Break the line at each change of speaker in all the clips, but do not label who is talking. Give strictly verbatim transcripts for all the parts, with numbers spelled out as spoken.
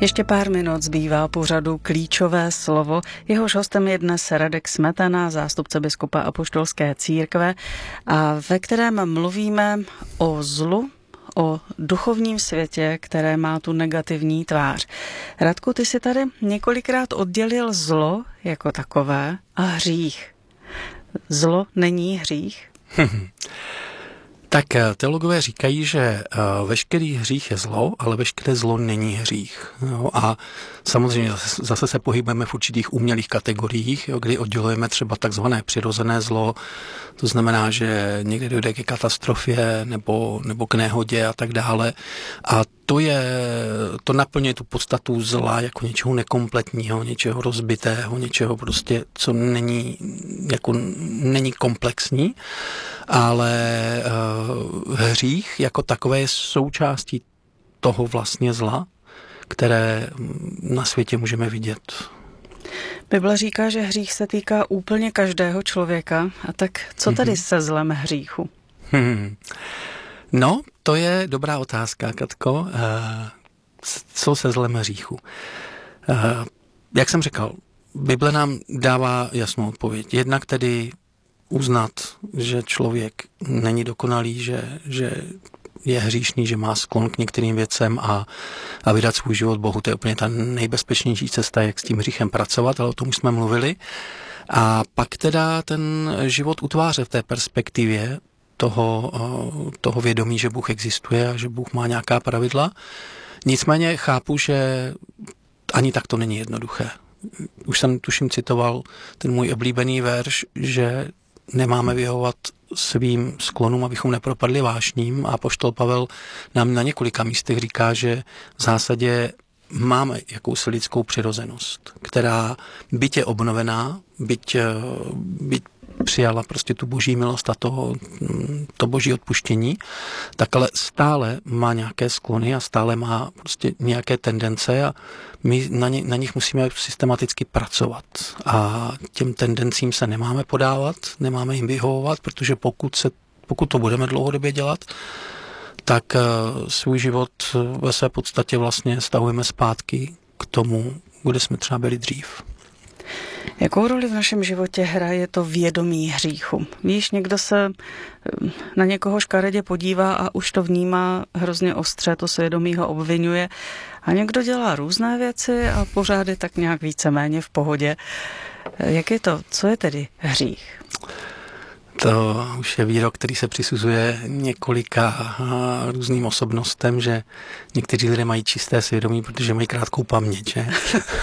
Ještě pár minut zbývá pořadu Klíčové slovo. Jehož hostem je dnes Radek Smetana, zástupce biskupa Apoštolské církve, a ve kterém mluvíme o zlu, o duchovním světě, které má tu negativní tvář. Radku, ty si tady několikrát oddělil zlo jako takové a hřích. Zlo není hřích?
Tak teologové říkají, že veškerý hřích je zlo, ale veškeré zlo není hřích. Jo, a samozřejmě zase, zase se pohybujeme v určitých umělých kategoriích, jo, kdy oddělujeme třeba takzvané přirozené zlo, to znamená, že někdy dojde ke katastrofě nebo, nebo k nehodě a tak dále. A to je, to naplňuje tu podstatu zla jako něčeho nekompletního, něčeho rozbitého, něčeho prostě, co není, jako není komplexní, ale uh, hřích jako takové je součástí toho vlastně zla, které na světě můžeme vidět.
Bible říká, že hřích se týká úplně každého člověka. A tak co tedy se zlem hříchu?
Hmm. No, to je dobrá otázka, Katko. Uh, co se zlem hříchu? Uh, jak jsem říkal, Bible nám dává jasnou odpověď. Jednak tedy uznat, že člověk není dokonalý, že, že je hříšný, že má sklon k některým věcem a, a vydat svůj život Bohu. To je úplně ta nejbezpečnější cesta, jak s tím hříchem pracovat, ale o tom už jsme mluvili. A pak teda ten život utváře v té perspektivě toho, toho vědomí, že Bůh existuje a že Bůh má nějaká pravidla. Nicméně chápu, že ani tak to není jednoduché. Už jsem tuším citoval ten můj oblíbený verš, že nemáme vyhovovat svým sklonům, abychom nepropadli vášním, a apoštol Pavel nám na několika místech říká, že v zásadě máme jakousi lidskou přirozenost, která byť je obnovená, byť, byť přijala prostě tu boží milost a to, to boží odpuštění, tak ale stále má nějaké sklony a stále má prostě nějaké tendence a my na, ně, na nich musíme systematicky pracovat. A těm tendencím se nemáme podávat, nemáme jim vyhovovat, protože pokud, se, pokud to budeme dlouhodobě dělat, tak svůj život ve své podstatě vlastně stahujeme zpátky k tomu, kde jsme třeba byli dřív.
Jakou roli v našem životě hraje to vědomí hříchu? Víš, někdo se na někoho škaredě podívá a už to vnímá hrozně ostře, to svědomí ho obvinuje, a někdo dělá různé věci a pořád je tak nějak víceméně v pohodě. Jak je to? Co je tedy hřích?
To už je výrok, který se přisuzuje několika různým osobnostem, že někteří lidé mají čisté svědomí, protože mají krátkou paměť, že?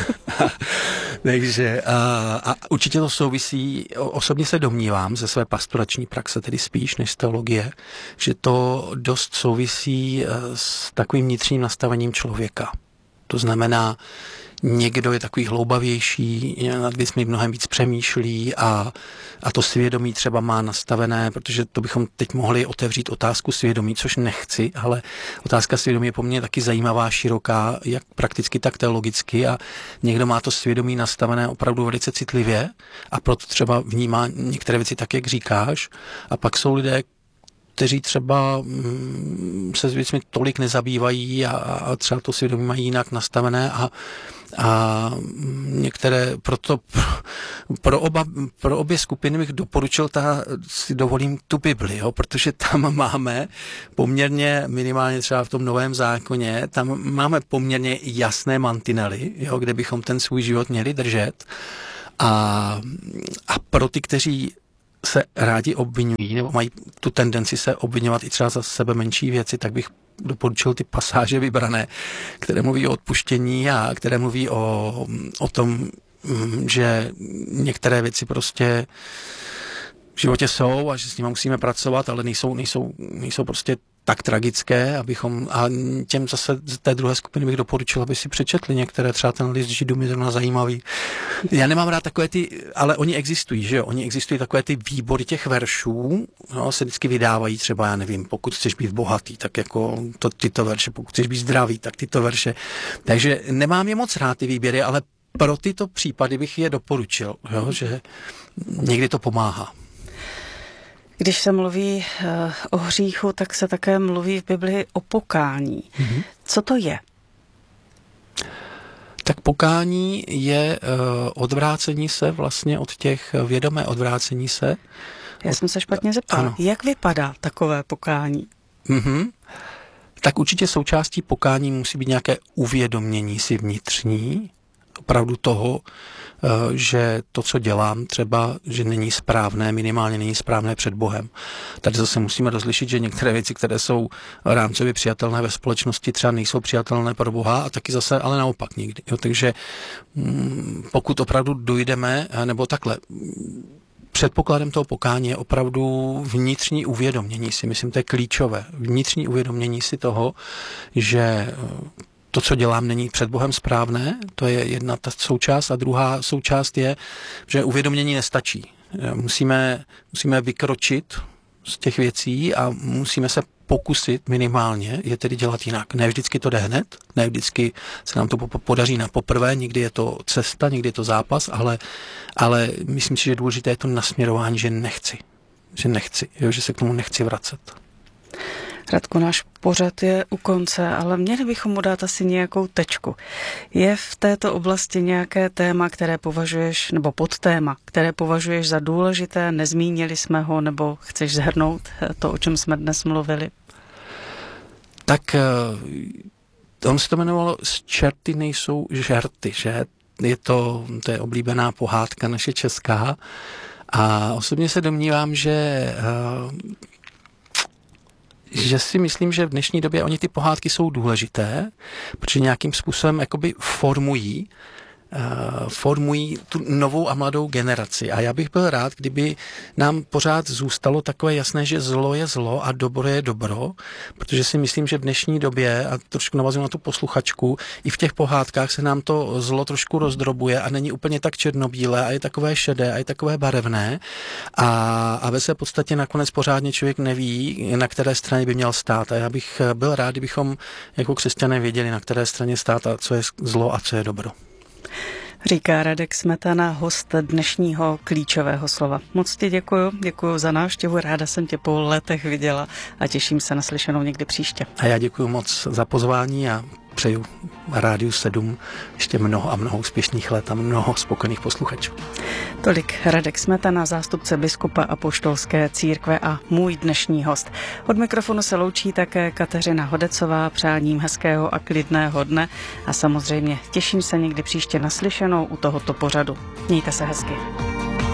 Takže a, a určitě to souvisí, osobně se domnívám ze své pastorační praxe, tedy spíš než z teologie, že to dost souvisí s takovým vnitřním nastavením člověka. To znamená, někdo je takový hloubavější, nad věcmi mnohem víc přemýšlí a, a to svědomí třeba má nastavené, protože to bychom teď mohli otevřít otázku svědomí, což nechci, ale otázka svědomí je po mně taky zajímavá, široká, jak prakticky, tak teologicky, a někdo má to svědomí nastavené opravdu velice citlivě a proto třeba vnímá některé věci tak, jak říkáš, a pak jsou lidé, kteří třeba se s věcmi tolik nezabývají a, a třeba to svědomí mají jinak nastavené a, a některé, proto pro, pro, oba, pro obě skupiny bych doporučil, ta, si dovolím tu Bibli, jo, protože tam máme poměrně, minimálně třeba v tom Novém zákoně, tam máme poměrně jasné mantinely, jo, kde bychom ten svůj život měli držet, a, a pro ty, kteří se rádi obvinují nebo mají tu tendenci se obvinovat i třeba za sebe menší věci, tak bych doporučil ty pasáže vybrané, které mluví o odpuštění a které mluví o, o tom, že některé věci prostě v životě jsou a že s nimi musíme pracovat, ale nejsou, nejsou, nejsou prostě tak tragické, abychom, a těm zase z té druhé skupiny bych doporučil, aby si přečetli některé, třeba ten list Židům je zrovna zajímavý. Já nemám rád takové ty, ale oni existují, že jo, oni existují takové ty výbory těch veršů, no, se vždycky vydávají třeba, já nevím, pokud chceš být bohatý, tak jako to, tyto verše, pokud chceš být zdravý, tak tyto verše. Takže nemám je moc rád ty výběry, ale pro tyto případy bych je doporučil, jo, že někdy to pomáhá.
Když se mluví uh, o hříchu, tak se také mluví v Biblii o pokání. Mm-hmm. Co to je?
Tak pokání je uh, odvrácení se vlastně od těch, vědomé odvrácení se.
Já jsem se špatně zeptala, jak vypadá takové pokání?
Mm-hmm. Tak určitě součástí pokání musí být nějaké uvědomění si vnitřní, opravdu toho, že to, co dělám, třeba, že není správné, minimálně není správné před Bohem. Tady zase musíme rozlišit, že některé věci, které jsou rámcově přijatelné ve společnosti, třeba nejsou přijatelné pro Boha a taky zase, ale naopak nikdy. Jo, takže pokud opravdu dojdeme, nebo takhle, předpokladem toho pokání je opravdu vnitřní uvědomění si, myslím, to je klíčové, vnitřní uvědomění si toho, že to, co dělám, není před Bohem správné, to je jedna ta součást a druhá součást je, že uvědomění nestačí. Musíme, musíme vykročit z těch věcí a musíme se pokusit minimálně je tedy dělat jinak. Ne vždycky to jde hned, ne vždycky se nám to podaří na poprvé, někdy je to cesta, někdy je to zápas, ale, ale myslím si, že důležité je to nasměrování, že nechci, že nechci, jo, že se k tomu nechci vracet.
Radku, náš pořad je u konce, ale měli bychom mu dát asi nějakou tečku. Je v této oblasti nějaké téma, které považuješ, nebo podtéma, které považuješ za důležité, nezmínili jsme ho, nebo chceš shrnout to, o čem jsme dnes mluvili?
Tak on se to jmenovalo Z čerty nejsou žerty, že? Je to, to je oblíbená pohádka naše česká a osobně se domnívám, že že si myslím, že v dnešní době oni ty pohádky jsou důležité, protože nějakým způsobem jakoby formují, uh, formují tu novou a mladou generaci. A já bych byl rád, kdyby nám pořád zůstalo takové jasné, že zlo je zlo a dobro je dobro, protože si myslím, že v dnešní době, a trošku navazuji na tu posluchačku, i v těch pohádkách se nám to zlo trošku rozdrobuje a není úplně tak černobílé a je takové šedé a je takové barevné a, a ve své podstatě nakonec pořádně člověk neví, na které straně by měl stát. A já bych byl rád, kdybychom jako křesťané věděli, na které straně stát a co je zlo a co je dobro.
Říká Radek Smetana, host dnešního klíčového slova. Moc ti děkuju, děkuju za návštěvu, ráda jsem tě po letech viděla a těším se na slyšenou někdy příště.
A já děkuju moc za pozvání a přeju Rádiu sedm ještě mnoho a mnoho úspěšných let a mnoho spokojených posluchačů.
Tolik Radek Smetana, zástupce biskupa Apoštolské církve a můj dnešní host. Od mikrofonu se loučí také Kateřina Hodecová, přáním hezkého a klidného dne a samozřejmě těším se někdy příště naslyšenou u tohoto pořadu. Mějte se hezky.